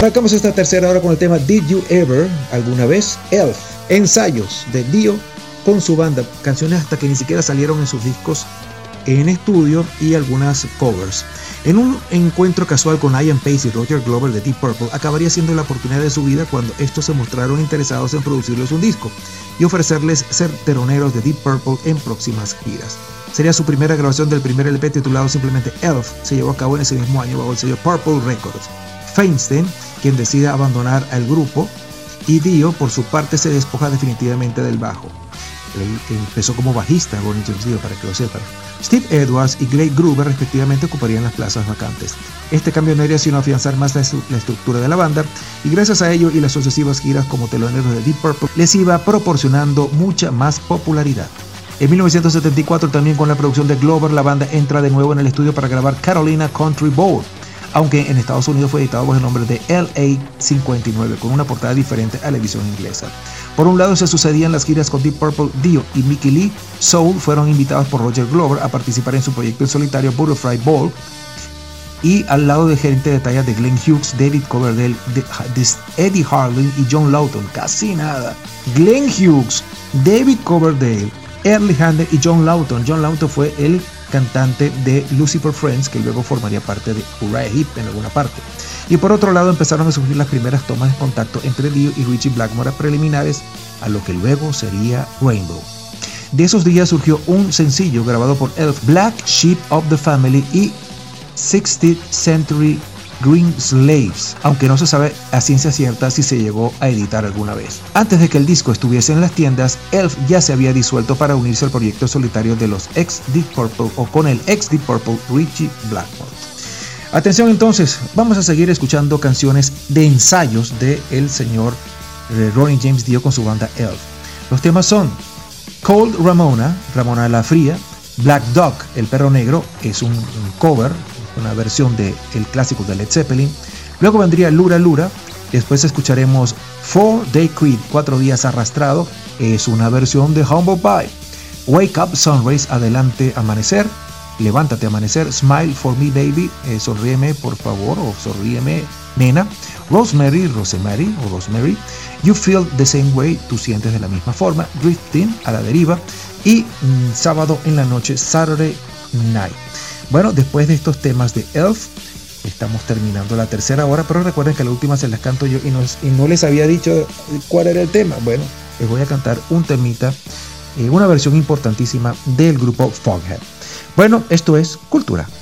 Arrancamos esta tercera hora con el tema Did You Ever, alguna vez, Elf, ensayos de Dio con su banda, canciones hasta que ni siquiera salieron en sus discos en estudio y algunas covers. En un encuentro casual con Ian Pace y Roger Glover de Deep Purple, acabaría siendo la oportunidad de su vida cuando estos se mostraron interesados en producirles un disco y ofrecerles ser teloneros de Deep Purple en próximas giras. Sería su primera grabación del primer LP titulado simplemente Elf, se llevó a cabo en ese mismo año bajo el sello Purple Records. Feinstein, quien decide abandonar al grupo, y Dio, por su parte, se despoja definitivamente del bajo. Él empezó como bajista, Ronnie James Dio, para que lo sepan. Steve Edwards y Greg Gruber respectivamente ocuparían las plazas vacantes. Este cambio no haría sino afianzar más la estructura de la banda, y gracias a ello y las sucesivas giras como teloneros de Deep Purple les iba proporcionando mucha más popularidad. En 1974, también con la producción de Glover, la banda entra de nuevo en el estudio para grabar Carolina Country Bowl, aunque en Estados Unidos fue editado bajo el nombre de LA59, con una portada diferente a la edición inglesa. Por un lado se sucedían las giras con Deep Purple. Dio y Mickey Lee Soul fueron invitados por Roger Glover a participar en su proyecto en solitario Butterfly Ball, y al lado de gente de talla de Glenn Hughes, David Coverdale, Eddie Harlan y John Lawton. Casi nada. Glenn Hughes, David Coverdale, Early Handel y John Lawton. John Lawton fue el cantante de Lucifer Friends, que luego formaría parte de Uriah Heep en alguna parte. Y por otro lado empezaron a surgir las primeras tomas de contacto entre Dio y Ritchie Blackmore, preliminares a lo que luego sería Rainbow. De esos días surgió un sencillo grabado por Elf, Black Sheep of the Family y 60th Century Green Slaves, aunque no se sabe a ciencia cierta si se llegó a editar alguna vez. Antes de que el disco estuviese en las tiendas, Elf ya se había disuelto para unirse al proyecto solitario de los ex Deep Purple, o con el ex Deep Purple Ritchie Blackmore. Atención entonces, vamos a seguir escuchando canciones de ensayos de el señor Ronnie James Dio con su banda Elf. Los temas son Cold Ramona, Ramona la Fría, Black Dog, el perro negro, es un cover, una versión del clásico de Led Zeppelin. Luego vendría Lura Lura. Después escucharemos 4 Day Creed, 4 días arrastrado, es una versión de Humble Pie. Wake Up Sunrise, adelante amanecer, levántate amanecer. Smile for me baby, sonríeme por favor, o sonríeme nena. Rosemary, Rosemary o Rosemary. You Feel the Same Way, tú sientes de la misma forma. Drifting, a la deriva. Y sábado en la noche, Saturday Night. Bueno, después de estos temas de Elf, estamos terminando la tercera hora, pero recuerden que la última se las canto yo y no les había dicho cuál era el tema. Bueno, les voy a cantar un temita, una versión importantísima del grupo Foghat. Bueno, esto es Cultura.